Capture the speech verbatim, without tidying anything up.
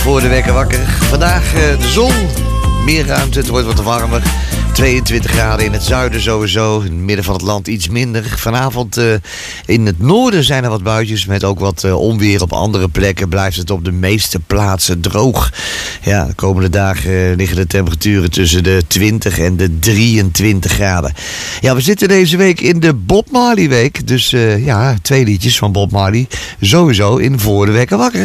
Voor de wekker wakker. Vandaag uh, de zon, meer ruimte, het wordt wat warmer. tweeëntwintig graden in het zuiden sowieso, in het midden van het land iets minder. Vanavond uh, in het noorden zijn er wat buitjes met ook wat uh, onweer. Op andere plekken blijft het op de meeste plaatsen droog. Ja, de komende dagen uh, liggen de temperaturen tussen de twintig en de drieëntwintig graden. Ja, we zitten deze week in de Bob Marley week. Dus uh, ja, twee liedjes van Bob Marley sowieso in Voor de Wekker Wakker.